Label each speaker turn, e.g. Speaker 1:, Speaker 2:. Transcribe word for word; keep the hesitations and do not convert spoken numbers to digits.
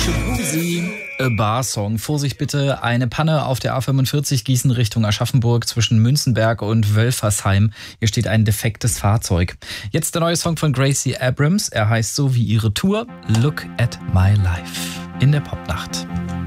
Speaker 1: Shabuzi. A Bar-Song. Vorsicht bitte, eine Panne auf der A fünfundvierzig Gießen Richtung Aschaffenburg zwischen Münzenberg und Wölfersheim. Hier steht ein defektes Fahrzeug. Jetzt der neue Song von Gracie Abrams. Er heißt so wie ihre Tour Look at My Life in der Popnacht.